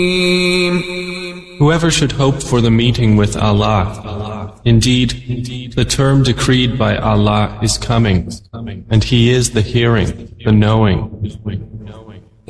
Whoever should hope for the meeting with Allah, indeed, the term decreed by Allah is coming, and He is the hearing, the knowing.